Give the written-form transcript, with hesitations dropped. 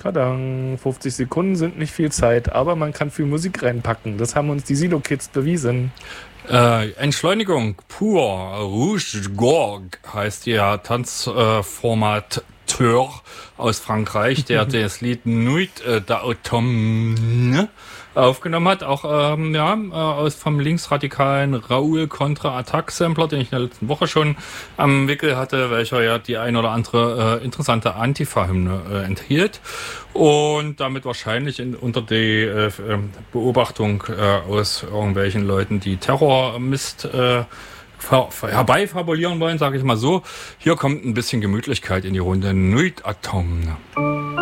Tadam, 50 Sekunden sind nicht viel Zeit, aber man kann viel Musik reinpacken. Das haben uns die Silo Kids bewiesen. Entschleunigung pur, Rouge Gorge heißt der Tanzformateur aus Frankreich, der das Lied Nuit d'Automne aufgenommen hat, auch aus vom linksradikalen Raoul Contra-Attack-Sampler, den ich in der letzten Woche schon am Wickel hatte, welcher ja die ein oder andere interessante Antifa-Hymne enthielt und damit wahrscheinlich unter die Beobachtung aus irgendwelchen Leuten, die Terrormist herbeifabulieren wollen, sage ich mal so. Hier kommt ein bisschen Gemütlichkeit in die Runde. Nuit Automne.